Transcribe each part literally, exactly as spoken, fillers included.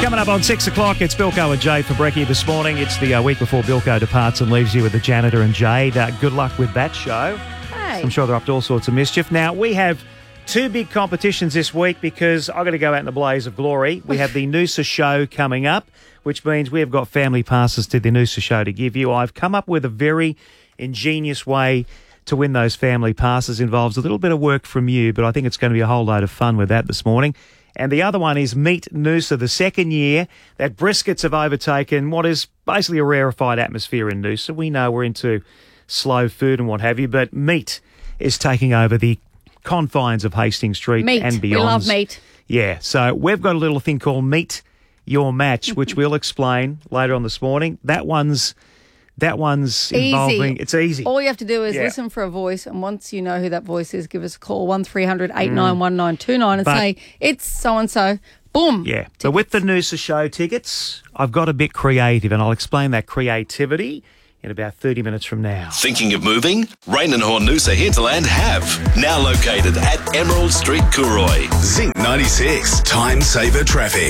Coming up on six o'clock, it's Bilko and Jade for brekkie this morning. It's the uh, week before Bilko departs and leaves you with the janitor and Jade. Uh, good luck with that show. Hey. I'm sure they're up to all sorts of mischief. Now, we have two big competitions this week because I've got to go out in the blaze of glory. We have the Noosa show coming up, which means we have got family passes to the Noosa show to give you. I've come up with a very ingenious way to win those family passes. Involves a little bit of work from you, but I think it's going to be a whole load of fun with that this morning. And the other one is Meet Noosa, the second year that briskets have overtaken what is basically a rarefied atmosphere in Noosa. We know we're into slow food and what have you, but meat is taking over the confines of Hastings Street meat. and beyond. We love meat. Yeah, so we've got a little thing called Meet Your Match, which we'll explain later on this morning. That one's that one's Easy. involving. It's easy. All you have to do is Yeah. listen for a voice, and once you know who that voice is, give us a call, one three hundred eight nine one nine two nine, and But- say, it's so-and-so. Boom. Yeah, but with the Noosa show tickets, I've got a bit creative, and I'll explain that creativity in about thirty minutes from now. Thinking of moving? Rain and Horn Noosa Hinterland have. Now located at Emerald Street, Cooroy. Zinc ninety-six. Time saver traffic.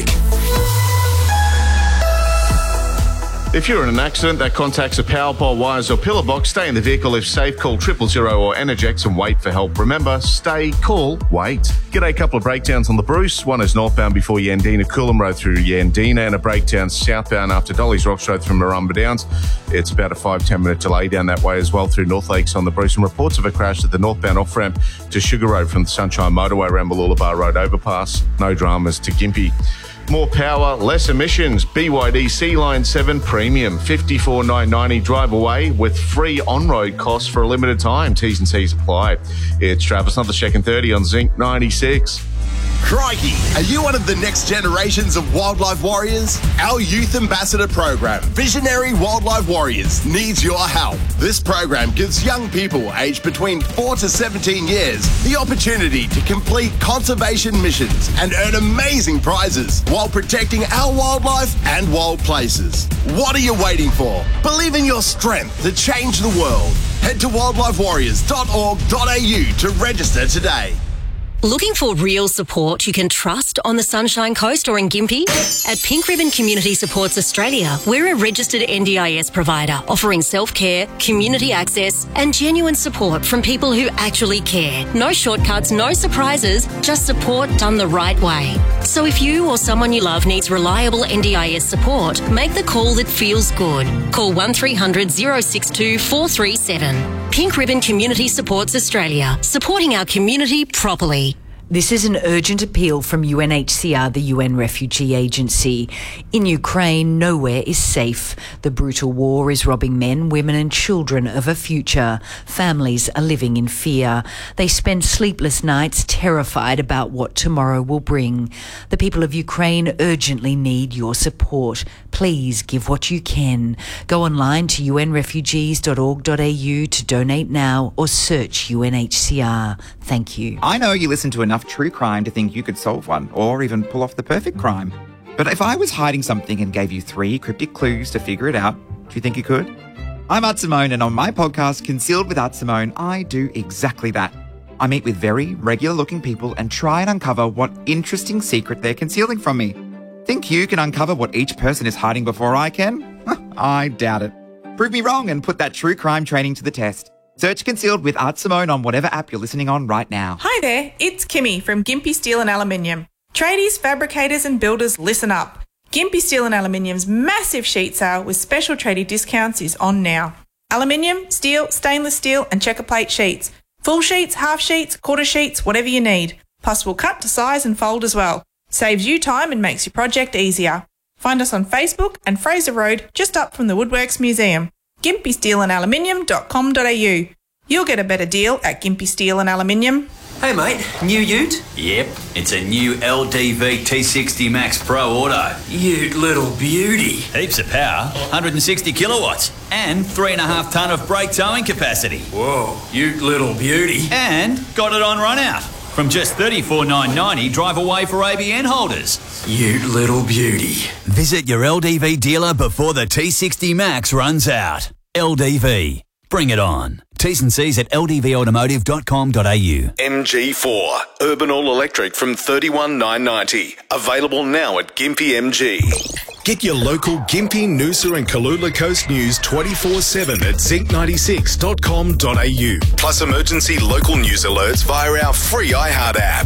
If you're in an accident that contacts a power pole, wires or pillar box, stay in the vehicle if safe. Call triple zero or Energex and wait for help. Remember, stay, call, wait. G'day, couple of breakdowns on the Bruce. One is northbound before Yandina, Coolum Road through Yandina, and a breakdown southbound after Dolly's Rocks Road from Marumba Downs. It's about a five to ten minute delay down that way as well through North Lakes on the Bruce. And reports of a crash at the northbound off-ramp to Sugar Road from the Sunshine Motorway around Mooloolaba Road overpass. No dramas to Gympie. More power, less emissions. B Y D C Line seven Premium, fifty-four nine ninety drive away with free on-road costs for a limited time. T's and C's apply. It's Travis Nothercheck and thirty on Zinc ninety-six. Crikey, are you one of the next generations of wildlife warriors? Our Youth Ambassador program, Visionary Wildlife Warriors, needs your help. This program gives young people aged between four to seventeen years the opportunity to complete conservation missions and earn amazing prizes while protecting our wildlife and wild places. What are you waiting for? Believe in your strength to change the world. Head to wildlife warriors dot org dot a u to register today. Looking for real support you can trust on the Sunshine Coast or in Gympie? At Pink Ribbon Community Supports Australia, we're a registered N D I S provider offering self-care, community access and genuine support from people who actually care. No shortcuts, no surprises, just support done the right way. So if you or someone you love needs reliable N D I S support, make the call that feels good. Call one three hundred oh six two four three seven. Pink Ribbon Community Supports Australia, supporting our community properly. This is an urgent appeal from U N H C R, the U N Refugee Agency. In Ukraine, nowhere is safe. The brutal war is robbing men, women and children of a future. Families are living in fear. They spend sleepless nights terrified about what tomorrow will bring. The people of Ukraine urgently need your support. Please give what you can. Go online to u n refugees dot org dot a u to donate now or search U N H C R. Thank you. I know you listen to enough true crime to think you could solve one or even pull off the perfect crime. But if I was hiding something and gave you three cryptic clues to figure it out, do you think you could? I'm Art Simone, and on my podcast, Concealed with Art Simone, I do exactly that. I meet with very regular-looking people and try and uncover what interesting secret they're concealing from me. Think you can uncover what each person is hiding before I can? I doubt it. Prove me wrong and put that true crime training to the test. Search Concealed with Art Simone on whatever app you're listening on right now. Hi there, it's Kimmy from Gympie Steel and Aluminium. Tradies, fabricators and builders, listen up. Gympie Steel and Aluminium's massive sheet sale with special tradie discounts is on now. Aluminium, steel, stainless steel and checker plate sheets. Full sheets, half sheets, quarter sheets, whatever you need. Possible cut to size and fold as well. Saves you time and makes your project easier. Find us on Facebook and Fraser Road, just up from the Woodworks Museum. gympie steel and aluminium dot com dot a u. You'll get a better deal at Gympie Steel and Aluminium. Hey mate, new ute? Yep, it's a new L D V T sixty Max Pro Auto. Ute little beauty. Heaps of power, one hundred sixty kilowatts, and three and a half tonne of brake towing capacity. Whoa, ute little beauty. And got it on run out. From just thirty-four nine ninety drive away for A B N holders. Ute little beauty. Visit your L D V dealer before the T sixty Max runs out. L D V. Bring it on. T's and C's at l d v automotive dot com dot a u. M G four, Urban All Electric from thirty-one nine ninety. Available now at Gympie M G. Get your local Gympie, Noosa and Kalula Coast news twenty-four seven at zinc ninety-six dot com dot a u. Plus emergency local news alerts via our free iHeart app.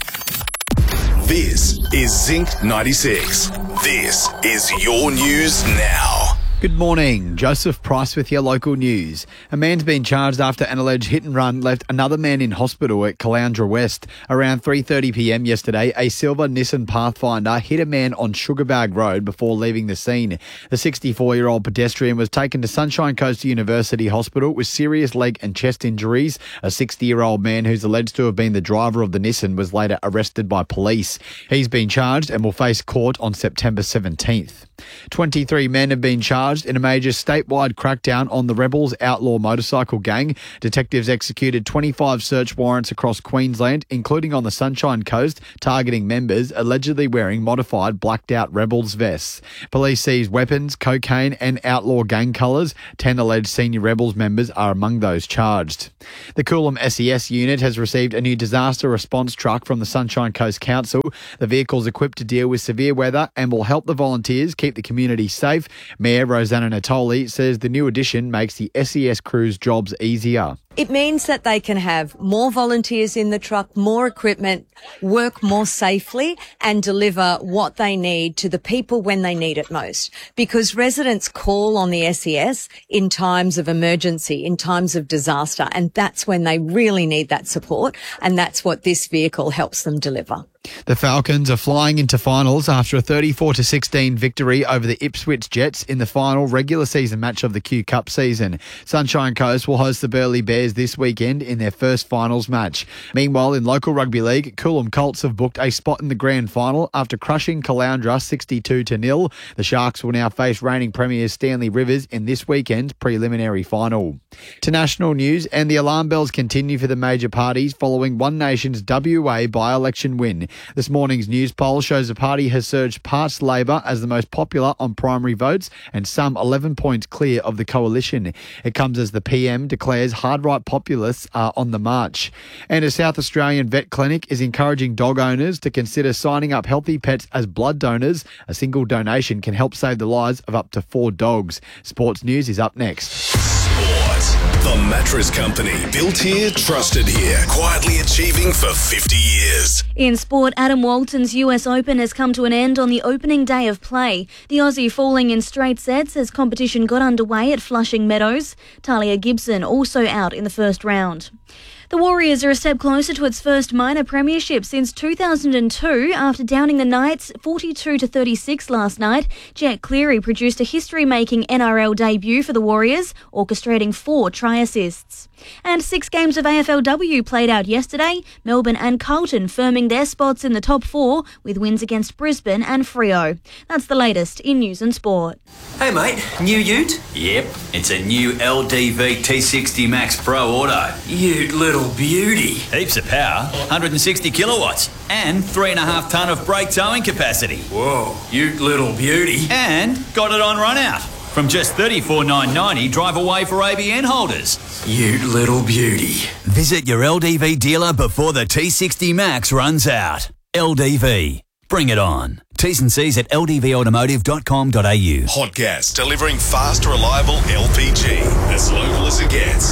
This is Zinc ninety-six. This is your news now. Good morning. Joseph Price with your local news. A man's been charged after an alleged hit and run left another man in hospital at Caloundra West. Around three thirty p m yesterday, a silver Nissan Pathfinder hit a man on Sugarbag Road before leaving the scene. The sixty-four-year-old pedestrian was taken to Sunshine Coast University Hospital with serious leg and chest injuries. A sixty-year-old man who's alleged to have been the driver of the Nissan was later arrested by police. He's been charged and will face court on September seventeenth. twenty-three men have been charged in a major statewide crackdown on the Rebels outlaw motorcycle gang. Detectives executed twenty-five search warrants across Queensland, including on the Sunshine Coast, targeting members allegedly wearing modified blacked-out Rebels vests. Police seized weapons, cocaine and outlaw gang colours. Ten alleged senior Rebels members are among those charged. The Coolum S E S unit has received a new disaster response truck from the Sunshine Coast Council. The vehicle is equipped to deal with severe weather and will help the volunteers keep the community safe. Mayor Rosanna Natoli says the new addition makes the S E S crew's jobs easier. It means that they can have more volunteers in the truck, more equipment, work more safely and deliver what they need to the people when they need it most. Because residents call on the S E S in times of emergency, in times of disaster, and that's when they really need that support, and that's what this vehicle helps them deliver. The Falcons are flying into finals after a thirty-four to sixteen victory over the Ipswich Jets in the final regular season match of the Q Cup season. Sunshine Coast will host the Burleigh Bears this weekend in their first finals match. Meanwhile, in local rugby league, Coolum Colts have booked a spot in the grand final after crushing Caloundra sixty-two to nil. The Sharks will now face reigning premiers Stanley Rivers in this weekend's preliminary final. To national news, and the alarm bells continue for the major parties following One Nation's W A by-election win. This morning's news poll shows the party has surged past Labor as the most popular on primary votes and some eleven points clear of the coalition. It comes as the P M declares hard-right populists are on the march. And a South Australian vet clinic is encouraging dog owners to consider signing up healthy pets as blood donors. A single donation can help save the lives of up to four dogs. Sports News is up next. The Mattress Company. Built here, trusted here. Quietly achieving for fifty years. In sport, Adam Walton's U S Open has come to an end on the opening day of play. The Aussie falling in straight sets as competition got underway at Flushing Meadows. Talia Gibson also out in the first round. The Warriors are a step closer to its first minor premiership since two thousand two after downing the Knights forty-two to thirty-six last night. Jet Cleary produced a history-making N R L debut for the Warriors, orchestrating four try assists. And six games of A F L W played out yesterday, Melbourne and Carlton firming their spots in the top four with wins against Brisbane and Freo. That's the latest in news and sport. Hey mate, new ute? Yep, it's a new L D V T sixty Max Pro Auto. Ute little beauty. Heaps of power, one hundred sixty kilowatts, and three and a half tonne of brake towing capacity. Whoa, ute little beauty. And got it on run out. From just thirty-four thousand nine hundred ninety dollars drive away for A B N holders. Ute little beauty. Visit your L D V dealer before the T sixty Max runs out. L D V. Bring it on. T's and C's at l d v automotive dot com dot a u. Hot Gas, delivering fast, reliable L P G. As local as it gets.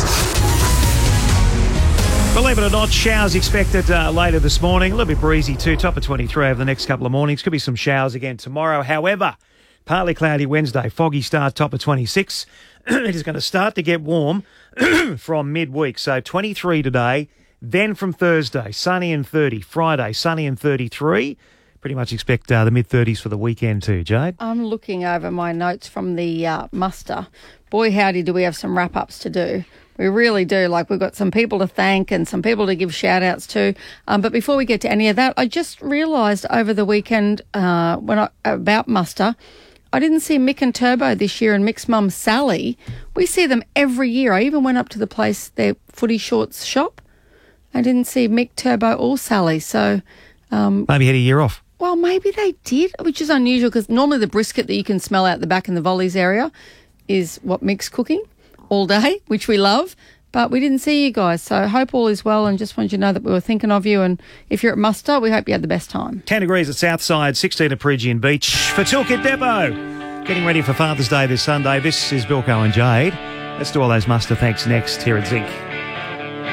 Believe it or not, showers expected uh, later this morning. A little bit breezy too, top of twenty-three over the next couple of mornings. Could be some showers again tomorrow. However, partly cloudy Wednesday, foggy start, top of twenty-six. It is going to start to get warm from midweek. So twenty-three today, then from Thursday, sunny and thirty. Friday, sunny and thirty-three. Pretty much expect uh, the mid-thirties for the weekend too, Jade. I'm looking over my notes from the uh, muster. Boy, howdy, do we have some wrap-ups to do. We really do. Like, we've got some people to thank and some people to give shout-outs to. Um, but before we get to any of that, I just realised over the weekend uh, when I, about muster, I didn't see Mick and Turbo this year and Mick's mum, Sally. We see them every year. I even went up to the place, their footy shorts shop. I didn't see Mick, Turbo or Sally. So um, maybe had a year off. Well, maybe they did, which is unusual because normally the brisket that you can smell out the back in the Volleys area is what Mick's cooking all day, which we love. but we didn't see you guys. So hope all is well and just wanted you to know that we were thinking of you. And if you're at muster, we hope you had the best time. ten degrees at Southside, sixteen at Peregian Beach. For Toolkit Depot, getting ready for Father's Day this Sunday. This is Bilko and Jade. Let's do all those muster thanks next here at Zinc.